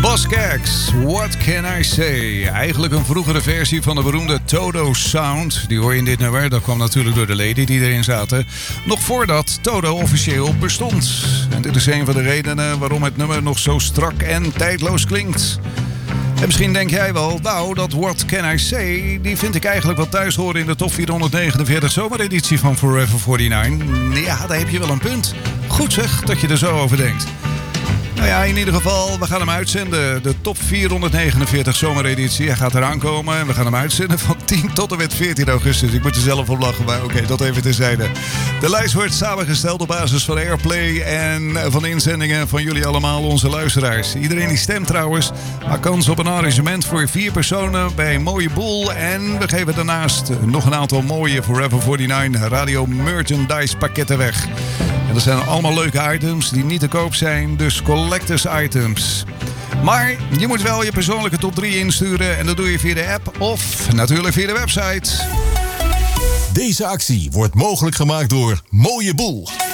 Skaggs, What Can I Say? Eigenlijk een vroegere versie van de beroemde Toto Sound. Die hoor je in dit nummer. Dat kwam natuurlijk door de leden die erin zaten. Nog voordat Toto officieel bestond. En dit is een van de redenen waarom het nummer nog zo strak en tijdloos klinkt. En misschien denk jij wel, nou, dat What Can I Say, die vind ik eigenlijk wel thuis horen in de top 449 zomereditie van Forever 49. Ja, daar heb je wel een punt. Goed zeg, dat je er zo over denkt. Nou ja, in ieder geval, we gaan hem uitzenden. De top 449 zomereditie. Hij gaat eraan komen en we gaan hem uitzenden van 10 tot en met 14 augustus. Ik moet er zelf op lachen, maar oké, dat even terzijde. De lijst wordt samengesteld op basis van Airplay en van inzendingen van jullie allemaal, onze luisteraars. Iedereen die stemt trouwens, maakt kans op een arrangement voor 4 personen bij een mooie boel. En we geven daarnaast nog een aantal mooie Forever 49 radio merchandise pakketten weg. En dat zijn allemaal leuke items die niet te koop zijn, dus collectors items. Maar je moet wel je persoonlijke top 3 insturen en dat doe je via de app of natuurlijk via de website. Deze actie wordt mogelijk gemaakt door Mooie Boel.